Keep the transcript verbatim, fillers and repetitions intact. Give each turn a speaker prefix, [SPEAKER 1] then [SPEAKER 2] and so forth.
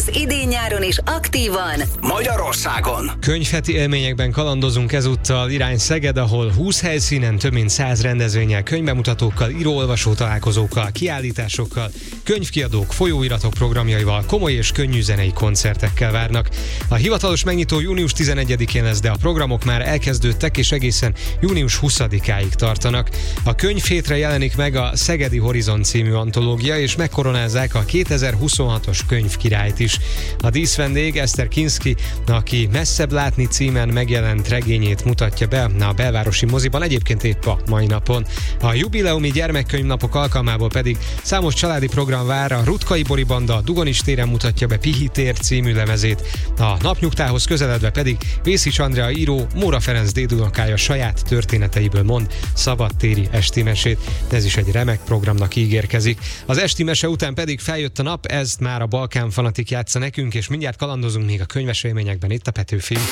[SPEAKER 1] az idén-nyáron is aktívan
[SPEAKER 2] Magyarországon.
[SPEAKER 3] Könyvheti élményekben kalandozunk ezúttal, irány Szeged, ahol húsz helyszínen több mint száz rendezvénnyel, könyvbemutatókkal, író-olvasó találkozókkal, kiállításokkal, könyvkiadók, folyóiratok programjaival, komoly és könnyű zenei koncertekkel várnak. A hivatalos megnyitó június tizenegyedikén lesz, de a programok már elkezdődtek és egészen június huszadikáig tartanak. A könyvhétre jelenik meg a Szegedi Horizont című antológia, és megkoronázzák a kétezer-huszonhatos könyvkirályt is. A díszvendég Eszter Kinszki, aki Messzebb látni címen megjelent regényét mutatja be a belvárosi moziban, egyébként épp a mai napon. A jubileumi gyermekkönyvnapok alkalmából pedig számos családi program vár. A Rutkai Bori Banda a Dugonis téren mutatja be Pihi tér című lemezét, a napnyugtához közeledve pedig Vészics Andrea író Móra Ferenc dédunokája saját történeteiből mond szabadtéri esti mesét. Ez is egy remek programnak ígérkezik. Az esti mese után pedig feljött a nap, ezt már a Balkán Fanatik játsza nekünk, és mindjárt kalandozunk még a könyves élményekben itt a Petőfin.